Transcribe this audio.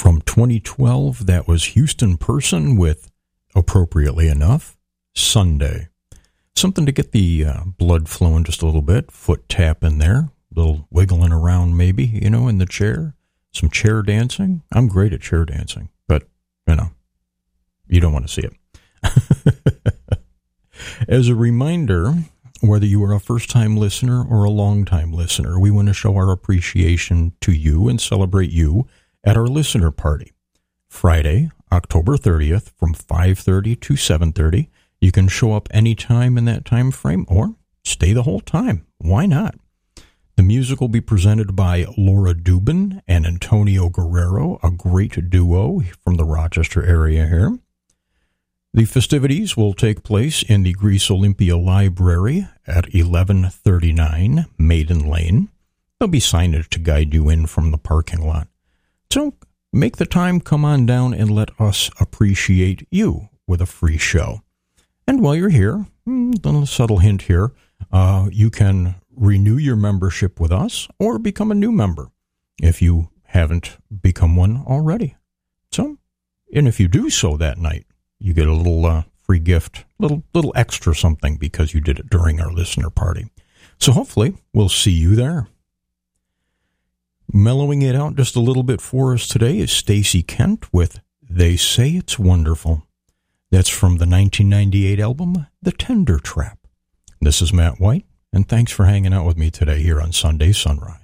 From 2012, that was Houston Person with, appropriately enough, Sunday. Something to get the blood flowing just a little bit, foot tap in there, a little wiggling around maybe, in the chair. Some chair dancing. I'm great at chair dancing, but, you don't want to see it. As a reminder, whether you are a first-time listener or a long-time listener, we want to show our appreciation to you and celebrate you at our listener party. Friday, October 30th, from 5:30 to 7:30. You can show up anytime in that time frame or stay the whole time. Why not? The music will be presented by Laura Dubin and Antonio Guerrero, a great duo from the Rochester area here. The festivities will take place in the Greece Olympia Library at 1139 Maiden Lane. There'll be signage to guide you in from the parking lot. So make the time, come on down, and let us appreciate you with a free show. And while you're here, a subtle hint here, you can renew your membership with us or become a new member if you haven't become one already. So, and if you do so that night, you get a little free gift, little extra something because you did it during our listener party. So hopefully we'll see you there. Mellowing it out just a little bit for us today is Stacey Kent with They Say It's Wonderful. That's from the 1998 album, The Tender Trap. This is Matt White, and thanks for hanging out with me today here on Sunday Sunrise.